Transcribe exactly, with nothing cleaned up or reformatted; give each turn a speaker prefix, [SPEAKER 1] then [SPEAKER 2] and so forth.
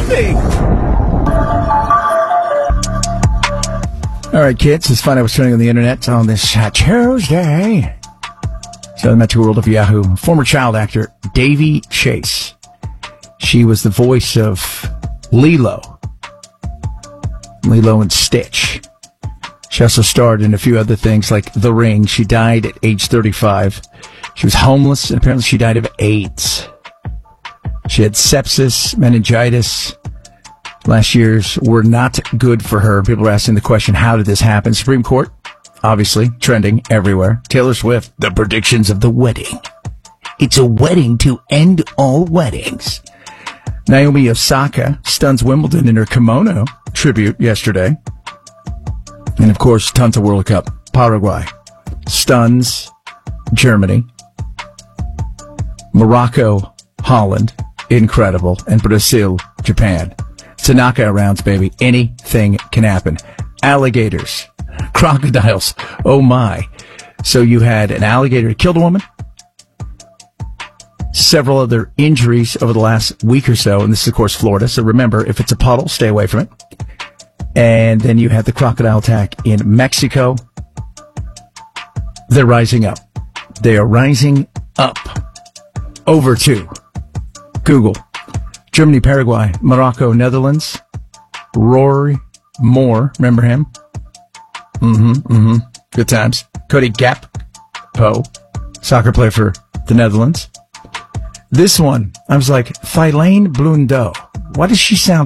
[SPEAKER 1] nothing. All right, kids, let's find out what's trending on the internet on this uh, Tuesday. So, the Metro World of Yahoo. Former child actor Davy Chase. She was the voice of Lilo. Lilo and Stitch. She also starred in a few other things like The Ring. She died at age thirty-five. She was homeless, and apparently she died of AIDS. She had sepsis, meningitis. Last years were not good for her. People are asking the question, how did this happen? Supreme Court, obviously, trending everywhere. Taylor Swift, the predictions of the wedding. It's a wedding to end all weddings. Naomi Osaka stuns Wimbledon in her kimono tribute yesterday. And, of course, tons of World Cup. Paraguay stuns Germany. Morocco, Holland, incredible. And Brazil, Japan. It's a knockout rounds, baby. Anything can happen. Alligators, crocodiles, oh my. So you had an alligator that killed a woman, several other injuries over the last week or so, and this is, of course, Florida. So remember, if it's a puddle, stay away from it. And then you had the crocodile attack in Mexico. They're rising up. They are rising up. Over to Google. Germany, Paraguay, Morocco, Netherlands. Rory Moore, remember him? Mm-hmm, mm-hmm. Good times. Cody Gakpo, soccer player for the Netherlands. This one, I was like, Thailand Blundell. Why does she sound